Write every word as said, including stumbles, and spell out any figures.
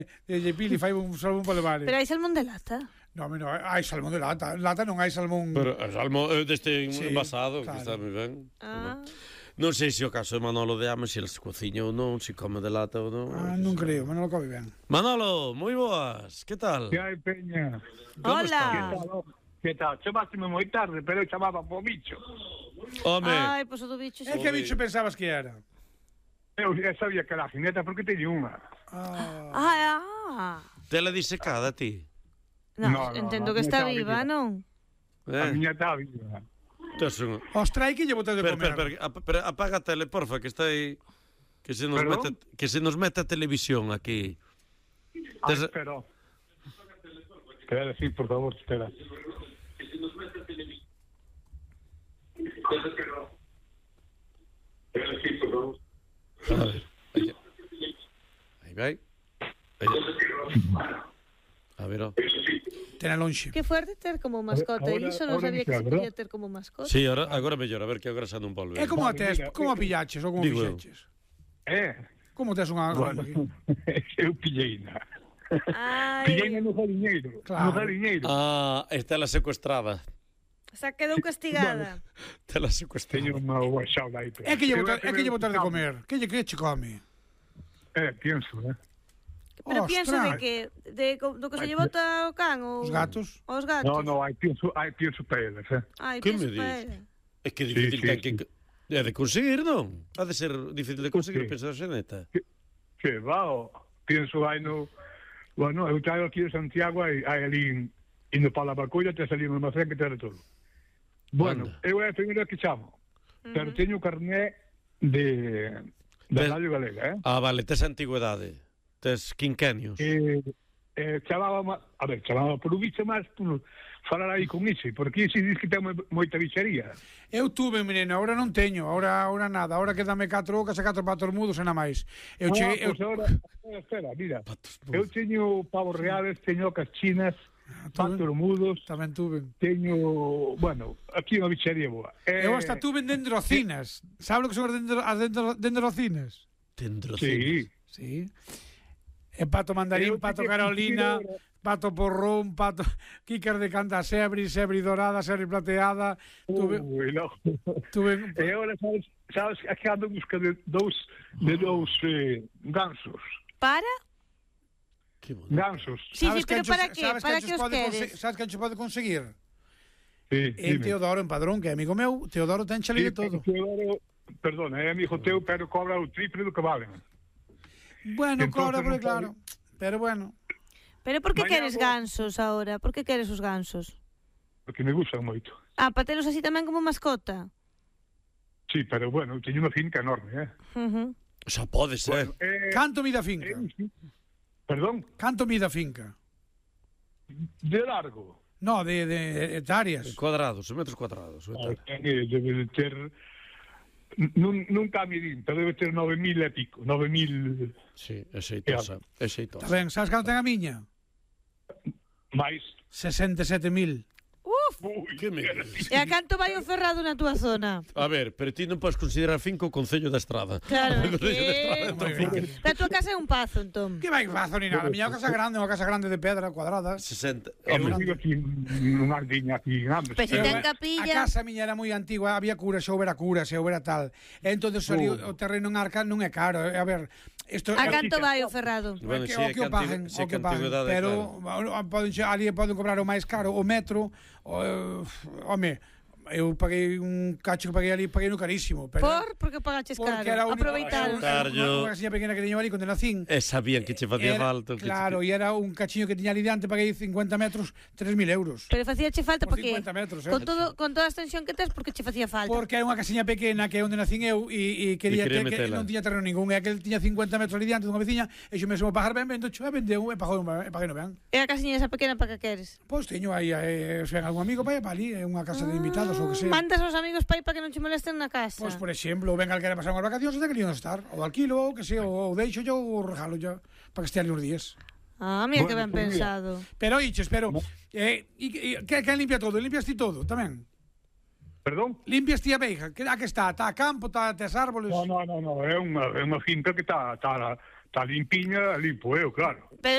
Dille, Pili, fai un salmón para levar. Pero hai salmón de lata? No, no, hai salmón de lata. Lata non hai salmón... Pero o salmón eh, deste Sí, envasado, claro. que está moi ben. Ah. Non sei se o caso de Manolo de Ames, se ele se cociña ou non, se come de lata ou non. Ah, non creo, Manolo come ben. Manolo, moi boas, que tal? Que hai, Peña? Como Hola. estamos? Que tal? Chamásteme moi tarde, pero eu chamaba po bicho. Home, Ai, pois o do bicho E xa. que bicho pensabas que era? Eu já sabía que era a jineta porque teño unha. Ah, Ah, ah. tela disecada ti. No, No, no, entendo no, que non está está viva, viva. non? A Eh, miña está viva. tes un... ostrai que lle botas de Per, per, comer. per, ap- per, apaga a tele, porfa, que está aí... Que se nos Perdón? mete, que se nos mete a televisión aquí. Ai, Tes- pero... Espera, sí, por favor, espera. A ver, aí, aí vai. Aí. A ver, ó. Tena lonxe. Que fuerte ter como mascota. Ahora- Iso non ahora sabía que me se queda, podía ter como mascota. Sí, ahora, agora mellor, a ver que agora xa non volve. É como a Vale, tes, mira, como a eh, pillaches ou como digo eu. fixeches? Eh, Como tes unha... bueno, eu pilleina. Pilleina Ai, no jaliñeiro. Claro. No jaliñeiro. Ah, está la secuestrada. xa quedou castigada. Está la secuestrada. Teño unha guaxaula aí. É que lle Eu botas, é que lle botas de comer. Que lle que che come? Eh, pienso, eh. Pero Ostras. pienso de que de co- do que se lle bota o can ou Os gatos? Os gatos. No, no, hai pienso, hai pienso para eles, eh. Ai, Que pienso me pa dis? ela. É que difícil Sí, sí, que, que, que é de conseguir, non? Ha de ser difícil de conseguir, Sí. pensa a xeneta. Que va, o, pienso hai no... Bueno, eu traio aquí de Santiago, hai, hai ali indo para a Baculla, te salí no almacén que te de todo. Bueno, Anda. eu é a primeira que chamo, pero Ujú. teño carné de... da De- Radio Galega, eh? Ah, vale, tes antigüedade. Tes quinquenios. Eh, eh, chamaba, ma- a ver, chamaba por un bicho máis por falar aí con Isi, porque Isi diz que ten moi- moita bichería. Eu tuve, menino, agora non teño, agora agora nada, agora quedame catro ocas e catro patos mudos e nada máis. Eu Ah, cheguei, eu, pois agora, espera, espera, mira, Patos eu teño pavos reales, teño ocas chinas, tuve. patos mudos, tamén tuve. teño, bueno, aquí unha bichería boa. Eh, Eu hasta tuve dendrocinas. Sabe o que son as, dendro, as dendro, dendrocinas? Tendrocinas. Sí. Sí. E pato mandarín, Eu pato teño carolina, que pato porrón, pato kícar de canta sebri, sebri dorada, sebri plateada. Tuve, Ui, no. tuve E agora, sabes, sabes que ando en busca de dous, de dous eh, gansos. Para? Que bonito. Gansos. Sí, sí, sabes pero quen para chos- que? sabes Para quen que chos os pode conse- queres? Sabes quen chos pode conseguir? Sí, En dime. Teodoro en Padrón, que é amigo meu. Teodoro ten chale de Sí, todo. Teodoro, perdona, é amigo teu, pero cobra o triple do que valen. Bueno, Entonces cobra, non porque pode- claro. Pero bueno. Pero por que Mañá queres vou- gansos ahora? Por que queres os gansos? Porque me gustan moito. Ah, para telos así tamén como mascota. Sí, pero bueno, teño unha finca enorme, eh? Uh -huh. Xa pode ser. Bueno, eh, Canto mida finca? eh, Perdón, Canto mida finca? de largo. No, de, de hectáreas. Cuadrados, metros cuadrados. Ah, eh, debe de ter... Nun, nunca midín, pero debe ter nove mil e pico, nove mil Sí, é xeitosa. É Está xeitosa. ben, sabes canto ten a miña? máis. sesenta e sete mil. Uf! Ui, Que me dis? E a canto vai o ferrado na túa zona? A ver, pero ti non podes considerar finco o Concello da Estrada. Claro, O Concello da Estrada é que... outra finca. A túa casa é un pazo, entón. Que vai fazo ni nada. A miña casa grande, unha casa grande de pedra, cuadrada. sesenta. Eu Home, vivo aquí nunha ardiña aquí en Ambes. Pero si Pero, ten eh, capilla... A casa miña era moi antigua, había curas, xa houbera curas, xa houbera tal. E entonces ali Oh. o terreno en Arca non é caro. A ver, isto A é canto vai o ferrado? Bueno, que, sí, o é que o que paguen, antigu- sí o que que paguen. antigüedade, Pero bueno, poden, xe- ali poden cobrar o máis caro, o metro, o, eh, home, eu paguei un cacho que paguei ali, paguei no carísimo. Pero, Por? Porque pagaches porque caro? era un, Aproveitaron. era Carllo. unha, unha casiña pequena que teño ali con Tenacín. E sabían que che facía Era- falta. que che- Claro, e era un cachiño que tiña ali diante, paguei cincuenta metros, tres mil euros. Pero facíache falta Por porque... cincuenta metros, eh. Con, todo, con toda a extensión que tes, porque che facía falta? Porque era unha casiña pequena que é onde nacín eu e, e quería E quería que, que metela. non tiña terreno ningún, e aquel tiña cincuenta metros ali diante dunha veciña, e xo mesmo pagar ben, vendo xo, e vendeu, e pagou, e paguei no ben. E a casiña esa pequena para que queres? Pois teño aí, eh, se ven algún amigo para para ali, é unha casa de invitados ou que sea. Mandas aos amigos para ir para que non che molesten na casa. Pois, por exemplo, ven alguén a pasar unhas vacacións, onde querían estar, ou alquilo, ou que sea, ou deixo yo, ou regalo yo, para que estea ali uns días. Ah, mira que Bueno, ben pues mira. pensado. Pero, iches, pero, eh, e, e, que, que limpia todo? Limpias ti todo, tamén? Perdón? Limpias ti a veiga? Que, a que está? Está a campo, está tes árboles? No, no, no, no, é unha, é unha finca que está tá, tá limpiña, limpo eu, claro. Pero